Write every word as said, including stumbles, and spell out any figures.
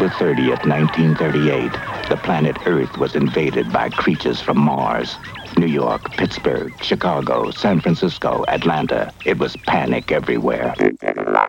October thirtieth, nineteen thirty-eight, the planet Earth was invaded by creatures from Mars. New York, Pittsburgh, Chicago, San Francisco, Atlanta. It was panic everywhere.